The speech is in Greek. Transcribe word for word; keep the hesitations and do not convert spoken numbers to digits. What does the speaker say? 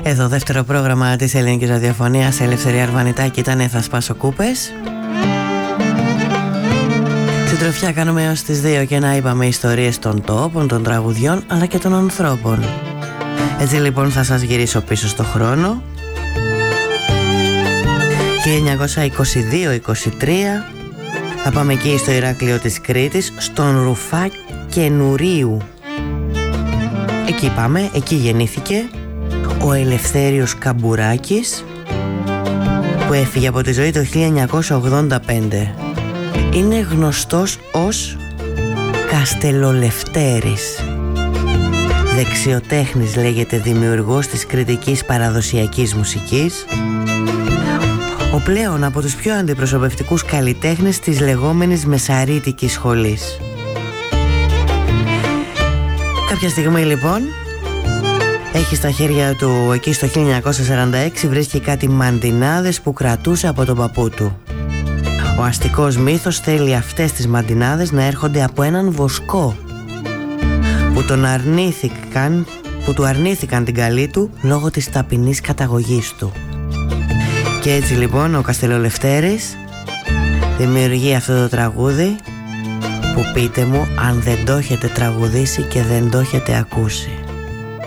Εδώ δεύτερο πρόγραμμα της ελληνικής ραδιοφωνίας, Ελευθερία Αρβανιτάκη, ήταν Θα σπάσω κούπες. Συντροφιά κάνουμε έως τις δύο και να είπαμε ιστορίες των τόπων, των τραγουδιών αλλά και των ανθρώπων. Έτσι λοιπόν θα σας γυρίσω πίσω στο χρόνο. χίλια εννιακόσια είκοσι δύο είκοσι τρία θα πάμε εκεί στο Ηράκλειο της Κρήτης, στον Ρουφά Καινουρίου. Εκεί πάμε, εκεί γεννήθηκε ο Ελευθέριος Καμπουράκης, που έφυγε από τη ζωή το χίλια εννιακόσια ογδόντα πέντε. Είναι γνωστός ως Καστελολευτέρης. Δεξιοτέχνης λέγεται, δημιουργός της κρητικής παραδοσιακής μουσικής. Ο πλέον από τους πιο αντιπροσωπευτικούς καλλιτέχνες της λεγόμενης Μεσαρίτικης σχολής. Κάποια στιγμή λοιπόν έχει στα χέρια του, εκεί στο χίλια εννιακόσια σαράντα έξι, βρίσκει κάτι μαντινάδες που κρατούσε από τον παππού του. Ο αστικός μύθος θέλει αυτές τις μαντινάδες να έρχονται από έναν βοσκό που, τον αρνήθηκαν, που του αρνήθηκαν την καλή του λόγω της ταπεινής καταγωγής του. Και έτσι λοιπόν ο Καστελολευτέρης δημιουργεί αυτό το τραγούδι που, πείτε μου αν δεν το έχετε τραγουδήσει και δεν το έχετε ακούσει.